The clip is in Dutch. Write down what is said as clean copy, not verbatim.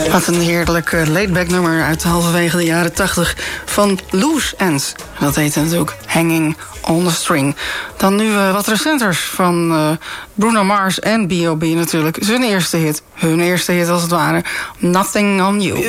Wat een heerlijk laidback nummer uit halverwege de jaren 80 van Loose Ends. Dat heette natuurlijk Hanging on the String. Dan nu wat recenters van Bruno Mars en B.O.B. natuurlijk. Hun eerste hit als het ware. Nothing on You.